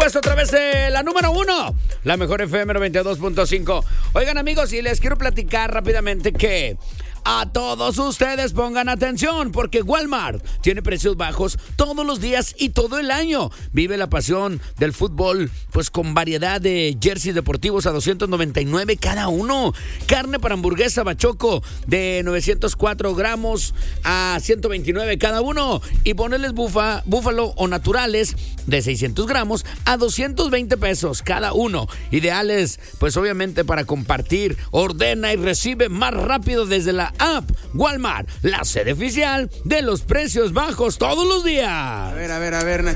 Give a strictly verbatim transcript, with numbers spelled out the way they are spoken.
supuesto, a través de la número uno, la mejor F M noventa y dos punto cinco. Oigan, amigos, y les quiero platicar rápidamente que a todos ustedes pongan atención, porque Walmart tiene precios bajos todos los días y todo el año. Vive la pasión del fútbol, pues con variedad de jerseys deportivos a doscientos noventa y nueve cada uno. Carne para hamburguesa bachoco de novecientos cuatro gramos a ciento veintinueve cada uno. Y ponerles bufa, búfalo o naturales de seiscientos gramos a doscientos veinte pesos cada uno. Ideales, pues obviamente para compartir. Ordena y recibe más rápido desde la app Walmart, la sede oficial de los precios bajos todos los días. A ver, a ver, a ver,